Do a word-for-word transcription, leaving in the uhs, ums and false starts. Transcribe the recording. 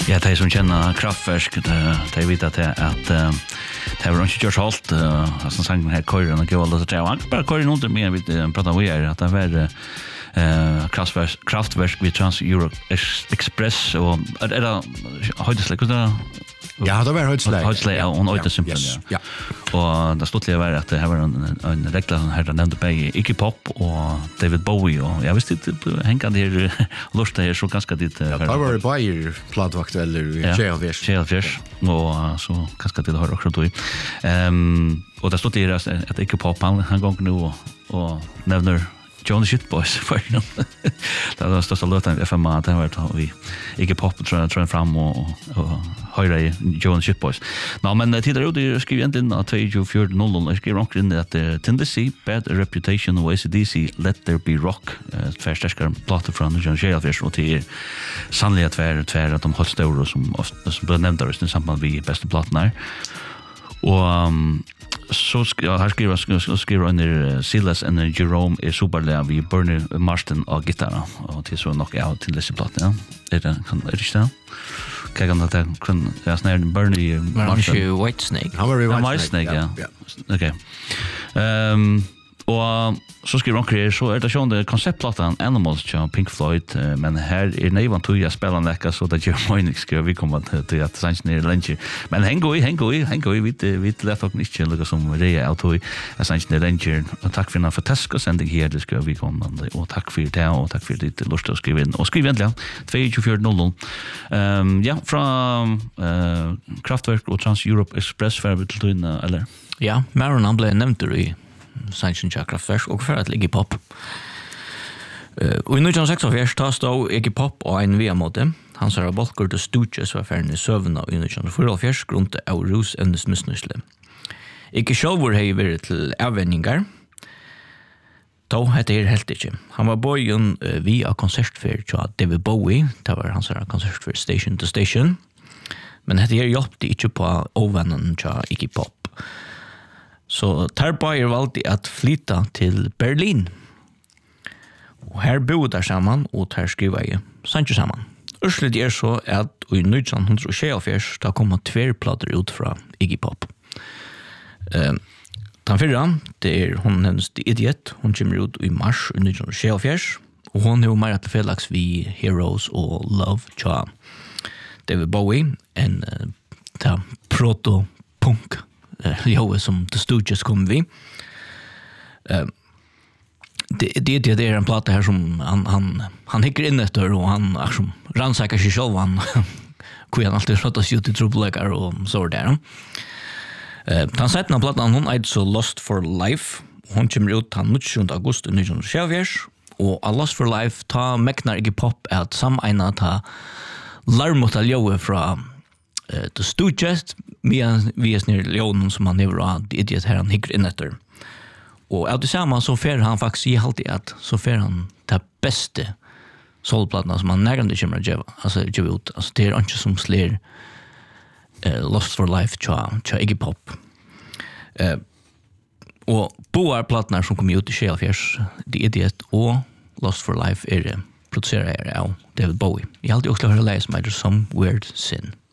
Ja, de som kjenner Kraftwerk, de, de vet at det at uh, det var ikke gjort halt, uh, altså sangen her køyren og gøyvaldet til treet. Bare køyren under meg, vi pratet om her, at det var uh, Kraftwerk, Kraftwerk ved Trans-Europe Express, og er, er det høydesleg, hvordan er det? Ja, det var høydesleg. Høydesleg, ja, og høyde simpelthen, yes, ja. ja. Og det stod til å være at det her var en, en regler her, der nevnte begge Iggy Pop og David Bowie, og jeg visste ikke, hengende her, lort her, så ganske dit. Ja, det var det bare platvakt eller Tjealfjers. Tjealfjers, og så ganske dit har også tog. Um, og det stod til at, at Iggy Pop, han, han ganger nå og, og nevner Joan Shitboys for nå. Det var største løten i F M A, det har vært vi Iggy Pop tror jeg fram og, og høyre i Joan Shitboys. Nå, men tidligere jo, de skriver inn av tjue fire null null, jeg skriver omkring at uh, Tindasy, Bad Reputation og A C D C, Let There Be Rock, uh, tver sterskere plater fra John Tjealfjers, og til sannelig at tver, tver at de holdt større som, som ble nevnt av oss, i samband med beste platen her. Og um, så sk- her skriver sk- skriver under Silas and Jerome er superlea vi Bernie Marston og gitarra, og til så nok jeg til disse platen, ja. Er det, kan, er det ikke det? Hva kan det kan ja, snær Bernie Marston? Var han ikke Whitesnake? Han var i Ja, Whitesnake, Whitesnake, ja. ja. Ok. Um, og så skriver han så er det sånn det konceptplaten Animals til Pink Floyd, uh, men her er neivan tog jeg spiller nekka, så det gjør mening skriver vi kommer til, til at sannsyn er lenge. Men heng gå i, heng gå i, heng gå i, vi vet lett og ikke lukka som reia av tog at sannsyn er lenge. Og takk for en fantastisk sending her, det skriver vi kommer, og takk for det, og takk for ditt lust å skrive inn. Og skriv endelig, tjue fire null null. Um, ja, fra uh, Kraftwerk og Trans-Europe Express, for vi til tog inn, eller? Ja, Maron han ble nevnt i Sanchen Kraftwerk og for at Iggy Pop. Uh, og i nitton seksogfjørs ta stod Iggy Pop og en V M-måte. Han sa Bolker til Stooges var ferdig i søvn og i nitton fyrtiofjørs grunnt av rus evnes misnøysle. Iggy sjølvor hei vært til avvenningar. Da hette her helt ikke. Han var bojen uh, via konsertfer til David Bowie. Det var hans konsertfer Station to Station. Men hette her hjelpte ikke på overvennen til Iggy Pop. Så tar Bayer valgte at flytta til Berlin. Og her bodde der sammen, og tar skriva i Sancho sammen. Ørslet er så at i nitton tjueofjørs da kom tverrplater ut fra Iggy Pop. Uh, den fyrre, det er hun nevnes The Idiot, hun kommer ut i mars i nitton tjueofjørs, og hun er jo mer til felags vi Heroes og Love tja David Bowie, en uh, ta proto-punk Uh, jo, som The Stooges kom vi. Uh, det, det, det er en plate her som han, han, han hikker inn etter, og han er som rannsækker seg selv, han hvor han alltid slått oss ut i trobeleggere og så var det. Uh, den settende platen, hun er så Lost for Life, hun kommer ut den nittonde august nitton tjueofjørs, og A Lost for Life ta meknar Iggy Pop at samegna ta larmot av ljøet fra Uh, The Stooges, vi er snir ljónen som han hever av The Idiot her han hikker inn etter. Og av det samme så fer han faktisk i alltid at så fer han det beste solplatene som han nærmere kommer å gjøre, altså gjøre ut. Altså det er ikke som sler uh, Lost for Life tja, tja Iggy Pop. Uh, og boarplatene som kommer ut i tjueofjørs, The Idiot og Lost for Life er produserer av David Bowie. Jeg har alltid også hørt leie som heter Some Weird Sin.